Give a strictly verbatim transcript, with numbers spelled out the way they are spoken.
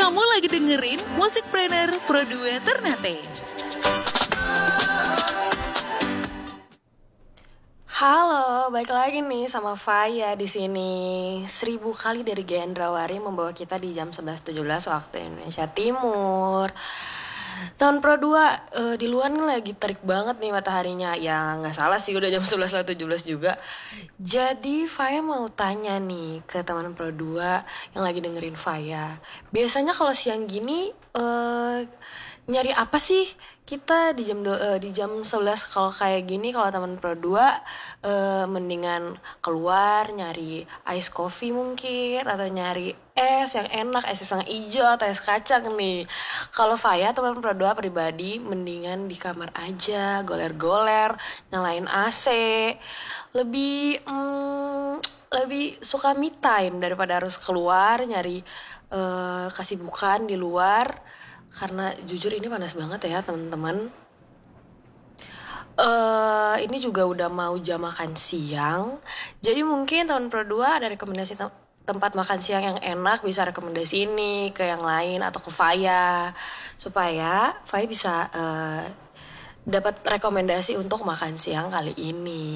Kamu lagi dengerin Musikpreneur Pro dua Ternate. Halo, balik lagi nih sama Faya di sini. Seribu kali dari Gendrawari membawa kita di jam sebelas tujuh belas waktu Indonesia Timur. Tahun Pro dua eh, di luar nih lagi terik banget nih mataharinya. Ya nggak salah sih, udah jam sebelas lewat tujuh belas juga. Jadi Faya mau tanya nih ke teman Pro dua yang lagi dengerin Faya. Biasanya kalau siang gini eh nyari apa sih kita di jam do- eh, di jam sebelas kalau kayak gini? Kalau teman Pro dua eh, mendingan keluar nyari ice coffee mungkin, atau nyari es yang enak, es yang hijau atau es kacang nih. Kalau Faya teman Pro dua pribadi mendingan di kamar aja, goler-goler, nyalain A C. Lebih mm, lebih suka me time daripada harus keluar nyari eh, kesibukan di luar. Karena jujur ini panas banget ya teman-teman. eh ini juga udah mau jam makan siang. Jadi mungkin tahun Pro dua ada rekomendasi tem- tempat makan siang yang enak, bisa rekomendasi ini ke yang lain atau ke Faya, supaya Faya bisa eh, dapat rekomendasi untuk makan siang kali ini.